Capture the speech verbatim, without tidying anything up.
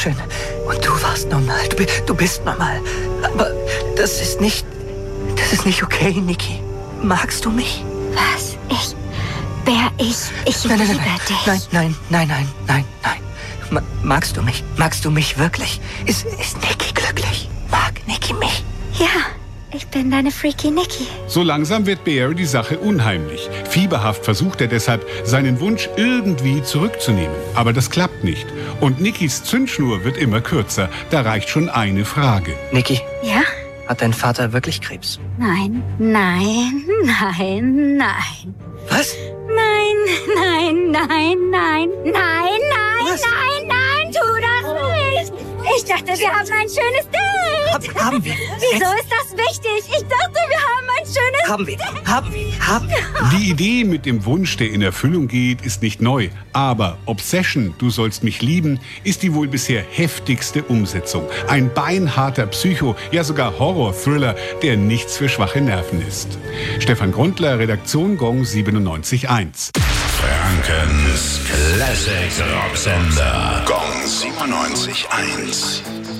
schön. Und du warst normal. Du, bi- du bist normal. Aber das ist nicht... Das ist nicht okay, Niki. Magst du mich? Was? Ich... Wer ich? Ich Nein, nein, liebe nein, dich. nein, nein, nein, nein, nein, nein. Ma- magst du mich? Magst du mich wirklich? Ist, ist Niki glücklich? Mag Niki mich? Ja, ich bin deine Freaky Niki. So langsam wird Barry die Sache unheimlich. Fieberhaft versucht er deshalb, seinen Wunsch irgendwie zurückzunehmen. Aber das klappt nicht. Und Nikis Zündschnur wird immer kürzer. Da reicht schon eine Frage. Niki, Ja? hat dein Vater wirklich Krebs? Nein, nein, nein, nein. Was? Nein, nein, nein, nein, nein, nein, Was? nein, nein, tu das nicht. Ich dachte, wir haben ein schönes Date. Hab, haben wir? Wieso ist das wichtig? Ich dachte, wir haben ein schönes Haben wir? Haben wir? Haben wir? Die Idee mit dem Wunsch, der in Erfüllung geht, ist nicht neu. Aber Obsession, du sollst mich lieben, ist die wohl bisher heftigste Umsetzung. Ein beinharter Psycho, ja sogar Horror-Thriller, der nichts für schwache Nerven ist. Stefan Grundler, Redaktion Gong siebenundneunzig Komma eins. Frankens Classic Rocksender. Gong siebenundneunzig Komma eins.